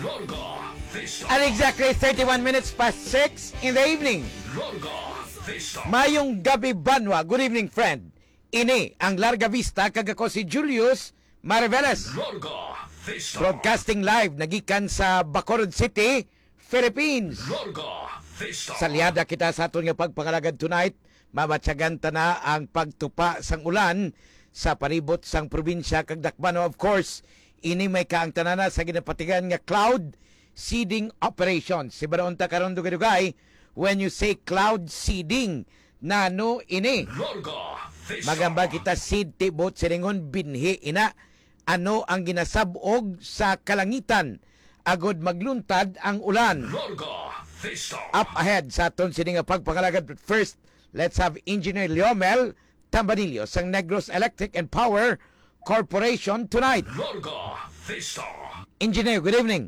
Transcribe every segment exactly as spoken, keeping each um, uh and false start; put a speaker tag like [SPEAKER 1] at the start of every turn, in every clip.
[SPEAKER 1] Larga Vista.
[SPEAKER 2] At exactly thirty-one minutes past six in the evening.
[SPEAKER 1] Larga Vista.
[SPEAKER 2] Mayong gabi banwa. Good evening, friend. Ini ang Larga Vista, kag ako si Julius Mariveles.
[SPEAKER 1] Larga Vista.
[SPEAKER 2] Broadcasting live nagikan sa Bacolod City, Philippines.
[SPEAKER 1] Larga Vista.
[SPEAKER 2] Salyada kita sa aton nga pagpangalagad tonight. Mamatsagan ta na ang pagtupa sang ulan sa palibot sang probinsya kag Dakbano. Of course, ini may kaang tanana sa ginapatigan nga cloud seeding operation. Si Baron ta karon dugay-dugay, when you say cloud seeding, nano ini?
[SPEAKER 1] Larga Vista.
[SPEAKER 2] Magamba kita seed tibot siningon binhi ina. Ano ang ginasabog sa kalangitan agod magluntad ang ulan.
[SPEAKER 1] Larga Vista.
[SPEAKER 2] Up ahead sa aton sini nga pagpangalagad. But first, let's have Engineer Leomel Tambanillo sang Negros Electric and Power Corporation tonight.
[SPEAKER 1] Larga Vista.
[SPEAKER 2] Engineer, good evening.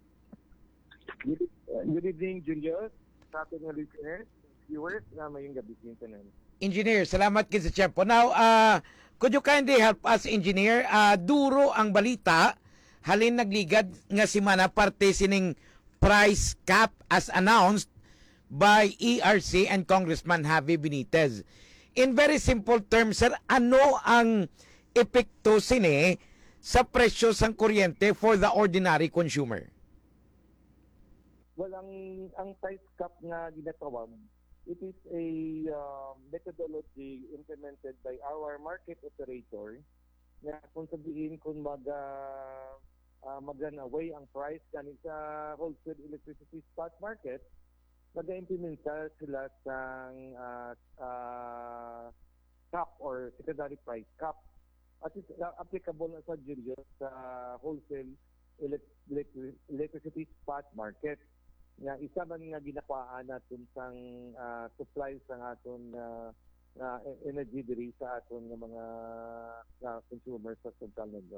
[SPEAKER 3] Good, uh, good evening, Julius. Sa ating mga listeners, viewers, na mayong gabi sintanan.
[SPEAKER 2] Engineer, salamat kid sa tiyempo. Now, uh, could you kindly help us, Engineer? Uh, duro ang balita, halin nagligad nga simana parte sining price cap as announced by E R C and Congressman Javi Benitez. In very simple terms, sir, ano ang epekto sini sa presyo sang kuryente for the ordinary consumer?
[SPEAKER 3] Well, ang, ang price cap nga ginatawag, it is a uh, methodology implemented by our market operator na kung sabihin kung mag, uh, uh, mag-away ang price ganit sa wholesale electricity spot market, mag-implementa sila sang uh, uh, cap or secondary price cap. At is uh, applicable na sa Julius sa wholesale elect- elect- electricity spot market. Nga isa man nga ginapaan natin sang uh, supply sa aton uh, uh, energy diri sa aton nga mga uh, consumers sa Central Negros.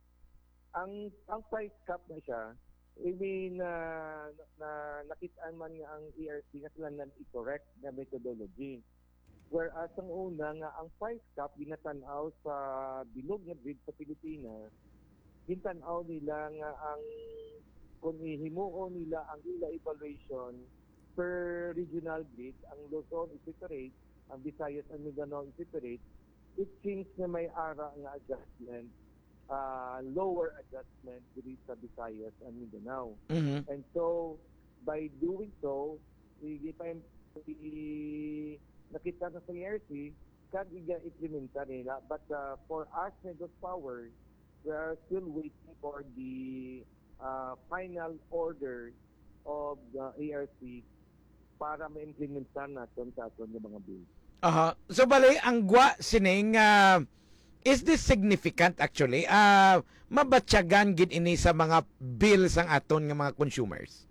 [SPEAKER 3] Ang ang price cap na siya, I mean, uh, na nakitaan man nga ang E R C nga sila nan i-correct na methodology. Whereas ang una nga ang price cap ginatanaw sa bilog nga grid sa Pilipinas, gintanaw nila nga ang kung ihimuon nila ang ila evaluation per regional grid, ang Luzon is separate, ang Visayas and Mindanao is separate, it seems na may ara nga adjustment, uh, lower adjustment dito sa Visayas and Mindanao.
[SPEAKER 2] Mm-hmm.
[SPEAKER 3] And so, by doing so, hindi pa yung nakita na sa E R C, kan i-implementa nila. But uh, for us, Negros Power, we are still waiting for the Uh, final order of the E R C para ma-implementan natin sa aton yung mga bills.
[SPEAKER 2] Aha. So bali ang gwa sining uh, is this significant actually? Uh, mabatyagan gid ini sa mga bills ang aton nga mga consumers.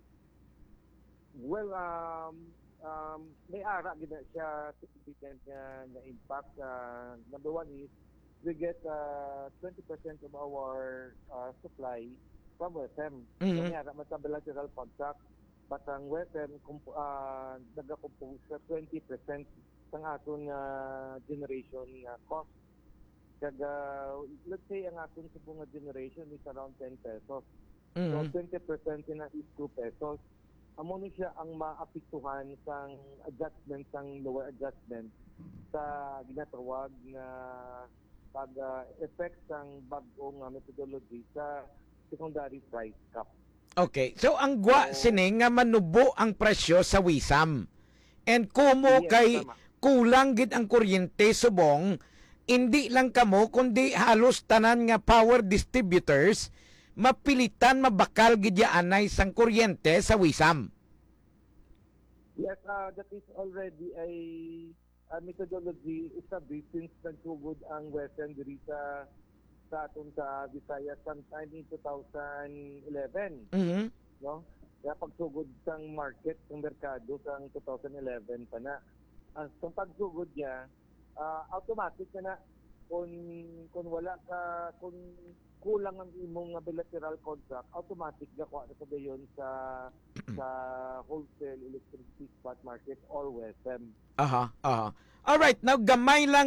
[SPEAKER 3] Well, um, um, may ara gid na siya significant nga na impact. Uh, number one is we get uh, twenty percent of our uh, supply from W E S M.
[SPEAKER 2] Mm-hmm.
[SPEAKER 3] Kanya naman sa bilateral contract, but ang W E S M uh, nag-compose sa twenty percent ng aton uh, generation uh, cost. Kag, uh, let's say ang aton sa bunga generation is around ten pesos.
[SPEAKER 2] Mm-hmm.
[SPEAKER 3] So twenty percent na is two pesos. Amo ni siya ang maapektuhan sang adjustment, sang lower adjustment sa ginatawag na pag-effect uh, sang bagong uh, methodology sa secondary price cap.
[SPEAKER 2] Okay. So ang gwa so, sining nga manubo ang presyo sa wisam. And kumo
[SPEAKER 3] yes,
[SPEAKER 2] kay
[SPEAKER 3] tama.
[SPEAKER 2] Kulang gid ang kuryente subong, hindi lang kamo kundi halos tanan nga power distributors mapilitan mabakal gid yaanay sang kuryente sa wisam.
[SPEAKER 3] Yes, uh, that is already a, a methodology established since nagsugod ang W E S M diri sa sa aton sa Visayas sometime in two thousand eleven.
[SPEAKER 2] Mm-hmm.
[SPEAKER 3] No? Kaya pagsugod sang market, ng merkado sang two thousand eleven pa na. Ang uh, pagsugod niya, uh, automatic na na kung, kung wala ka, kung kulang ang imong bilateral contract, automatic na kuha na sa gayon sa sa wholesale electricity spot market or W E S M.
[SPEAKER 2] Aha, aha. All right, now gamay lang